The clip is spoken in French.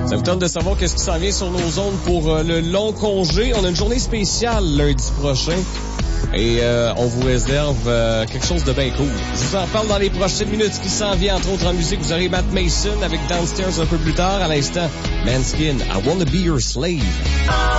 Ça vous tente de savoir qu'est-ce qui s'en vient sur nos ondes pour le long congé. On a une journée spéciale lundi prochain. Et on vous réserve quelque chose de bien cool. Je vous en parle dans les prochaines minutes. Ce qui s'en vient, entre autres en musique, vous aurez Matt Mason avec Downstairs un peu plus tard. À l'instant, Manskin, I Wanna Be Your Slave.